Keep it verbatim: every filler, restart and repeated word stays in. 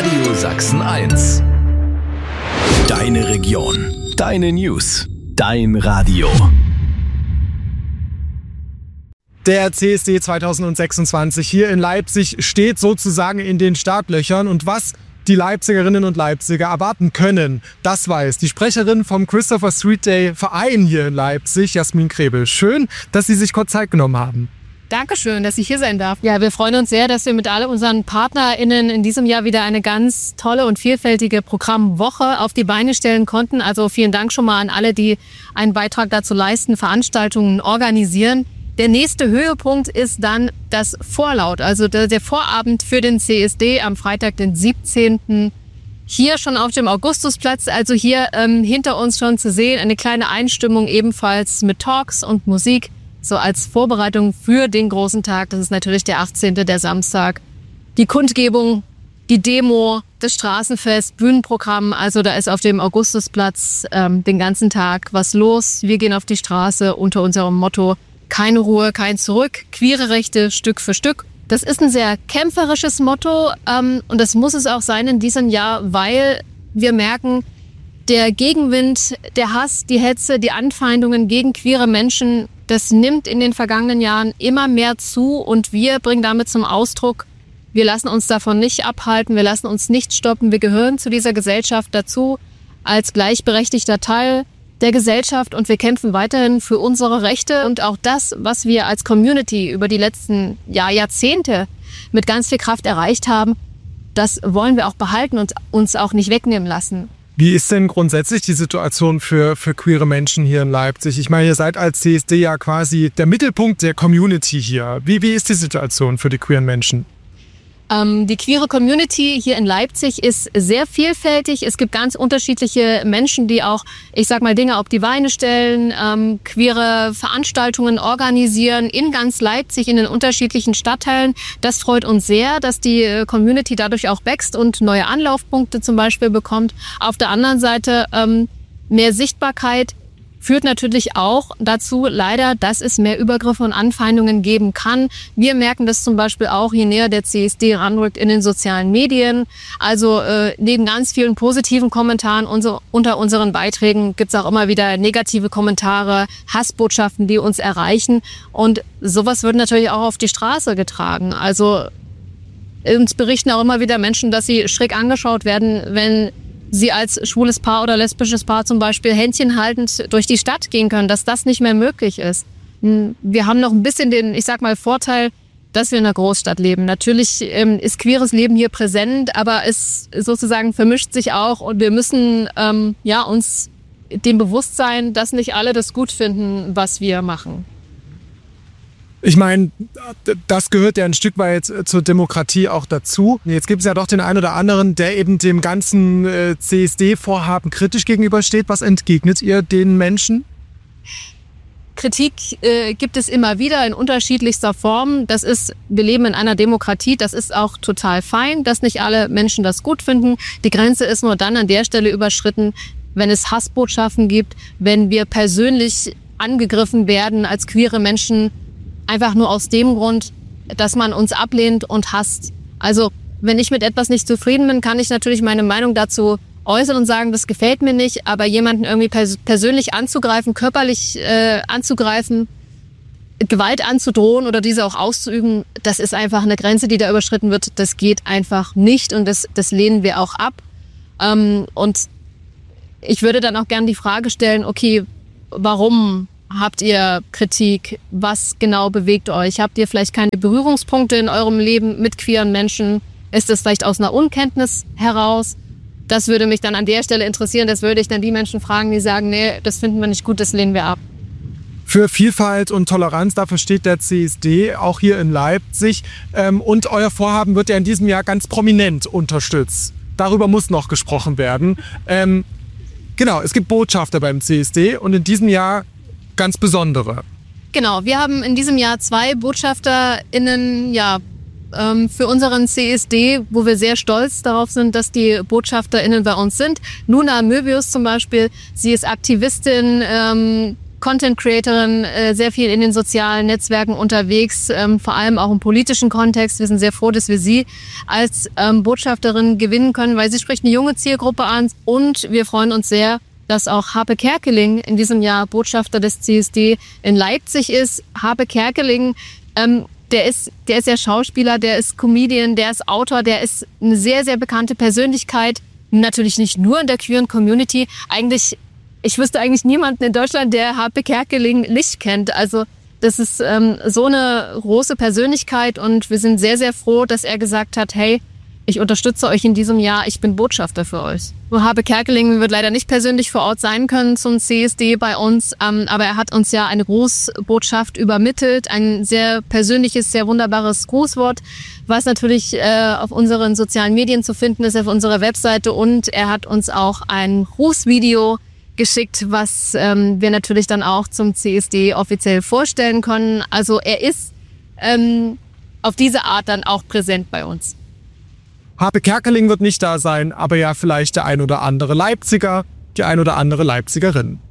Radio Sachsen eins. Deine Region, deine News, dein Radio. Der C S D zweitausendsechsundzwanzig hier in Leipzig steht sozusagen in den Startlöchern. Und was die Leipzigerinnen und Leipziger erwarten können, das weiß die Sprecherin vom Christopher Street Day Verein hier in Leipzig, Jasmin Krebel. Schön, dass Sie sich kurz Zeit genommen haben. Dankeschön, dass ich hier sein darf. Ja, wir freuen uns sehr, dass wir mit all unseren PartnerInnen in diesem Jahr wieder eine ganz tolle und vielfältige Programmwoche auf die Beine stellen konnten. Also vielen Dank schon mal an alle, die einen Beitrag dazu leisten, Veranstaltungen organisieren. Der nächste Höhepunkt ist dann das Vorlaut, also der, der Vorabend für den C S D am Freitag, den siebzehnten Hier schon auf dem Augustusplatz, also hier ähm, hinter uns schon zu sehen, eine kleine Einstimmung ebenfalls mit Talks und Musik. So als Vorbereitung für den großen Tag, das ist natürlich der achtzehnte, der Samstag. Die Kundgebung, die Demo, das Straßenfest, Bühnenprogramm, also da ist auf dem Augustusplatz ähm, den ganzen Tag was los. Wir gehen auf die Straße unter unserem Motto: keine Ruhe, kein Zurück, queere Rechte Stück für Stück. Das ist ein sehr kämpferisches Motto ähm, und das muss es auch sein in diesem Jahr, weil wir merken, der Gegenwind, der Hass, die Hetze, die Anfeindungen gegen queere Menschen, das nimmt in den vergangenen Jahren immer mehr zu und wir bringen damit zum Ausdruck, wir lassen uns davon nicht abhalten, wir lassen uns nicht stoppen, wir gehören zu dieser Gesellschaft dazu als gleichberechtigter Teil der Gesellschaft und wir kämpfen weiterhin für unsere Rechte und auch das, was wir als Community über die letzten ja, Jahrzehnte mit ganz viel Kraft erreicht haben, das wollen wir auch behalten und uns auch nicht wegnehmen lassen. Wie ist denn grundsätzlich die Situation für, für queere Menschen hier in Leipzig? Ich meine, ihr seid als C S D ja quasi der Mittelpunkt der Community hier. Wie, wie ist die Situation für die queeren Menschen? Ähm, die queere Community hier in Leipzig ist sehr vielfältig. Es gibt ganz unterschiedliche Menschen, die auch, ich sag mal, Dinge auf die Beine stellen, ähm, queere Veranstaltungen organisieren in ganz Leipzig, in den unterschiedlichen Stadtteilen. Das freut uns sehr, dass die Community dadurch auch wächst und neue Anlaufpunkte zum Beispiel bekommt. Auf der anderen Seite ähm, mehr Sichtbarkeit führt natürlich auch dazu, leider, dass es mehr Übergriffe und Anfeindungen geben kann. Wir merken das zum Beispiel auch, je näher der C S D ranrückt, in den sozialen Medien. Also äh, neben ganz vielen positiven Kommentaren unser, unter unseren Beiträgen gibt es auch immer wieder negative Kommentare, Hassbotschaften, die uns erreichen. Und sowas wird natürlich auch auf die Straße getragen. Also uns berichten auch immer wieder Menschen, dass sie schräg angeschaut werden, wenn sie als schwules Paar oder lesbisches Paar zum Beispiel Händchen haltend durch die Stadt gehen können, dass das nicht mehr möglich ist. Wir haben noch ein bisschen den, ich sag mal, Vorteil, dass wir in einer Großstadt leben. Natürlich ähm, ist queeres Leben hier präsent, aber es sozusagen vermischt sich auch und wir müssen ähm, ja, uns dem bewusst sein, dass nicht alle das gut finden, was wir machen. Ich meine, das gehört ja ein Stück weit zur Demokratie auch dazu. Jetzt gibt es ja doch den einen oder anderen, der eben dem ganzen äh, C S D-Vorhaben kritisch gegenübersteht. Was entgegnet ihr den Menschen? Kritik äh, gibt es immer wieder in unterschiedlichster Form. Das ist, wir leben in einer Demokratie, das ist auch total fein, dass nicht alle Menschen das gut finden. Die Grenze ist nur dann an der Stelle überschritten, wenn es Hassbotschaften gibt, wenn wir persönlich angegriffen werden als queere Menschen, einfach nur aus dem Grund, dass man uns ablehnt und hasst. Also wenn ich mit etwas nicht zufrieden bin, kann ich natürlich meine Meinung dazu äußern und sagen, das gefällt mir nicht. Aber jemanden irgendwie pers- persönlich anzugreifen, körperlich äh, anzugreifen, Gewalt anzudrohen oder diese auch auszuüben, das ist einfach eine Grenze, die da überschritten wird. Das geht einfach nicht und das, das lehnen wir auch ab. Ähm, und ich würde dann auch gerne die Frage stellen, okay, warum habt ihr Kritik? Was genau bewegt euch? Habt ihr vielleicht keine Berührungspunkte in eurem Leben mit queeren Menschen? Ist es vielleicht aus einer Unkenntnis heraus? Das würde mich dann an der Stelle interessieren. Das würde ich dann die Menschen fragen, die sagen, nee, das finden wir nicht gut, das lehnen wir ab. Für Vielfalt und Toleranz, dafür steht der C S D, auch hier in Leipzig. Und euer Vorhaben wird ja in diesem Jahr ganz prominent unterstützt. Darüber muss noch gesprochen werden. Ähm, genau, es gibt Botschafter beim C S D und in diesem Jahr ganz besondere. Genau, wir haben in diesem Jahr zwei BotschafterInnen ja, ähm, für unseren C S D, wo wir sehr stolz darauf sind, dass die BotschafterInnen bei uns sind. Nuna Möbius zum Beispiel, sie ist Aktivistin, ähm, Content-Creatorin, äh, sehr viel in den sozialen Netzwerken unterwegs, ähm, vor allem auch im politischen Kontext. Wir sind sehr froh, dass wir sie als ähm, Botschafterin gewinnen können, weil sie spricht eine junge Zielgruppe an. Und wir freuen uns sehr, dass auch Harpe Kerkeling in diesem Jahr Botschafter des C S D in Leipzig ist. Harpe Kerkeling, ähm, der ist, der ist ja Schauspieler, der ist Comedian, der ist Autor, der ist eine sehr, sehr bekannte Persönlichkeit. Natürlich nicht nur in der queeren Community. Eigentlich, ich wüsste eigentlich niemanden in Deutschland, der Harpe Kerkeling nicht kennt. Also das ist ähm, so eine große Persönlichkeit und wir sind sehr, sehr froh, dass er gesagt hat, hey, ich unterstütze euch in diesem Jahr, ich bin Botschafter für euch. Harpe Kerkeling wird leider nicht persönlich vor Ort sein können zum C S D bei uns, ähm, aber er hat uns ja eine Grußbotschaft übermittelt, ein sehr persönliches, sehr wunderbares Grußwort, was natürlich äh, auf unseren sozialen Medien zu finden ist, auf unserer Webseite, und er hat uns auch ein Grußvideo geschickt, was ähm, wir natürlich dann auch zum C S D offiziell vorstellen können. Also er ist ähm, auf diese Art dann auch präsent bei uns. Harpe Kerkeling wird nicht da sein, aber ja vielleicht der ein oder andere Leipziger, die ein oder andere Leipzigerin.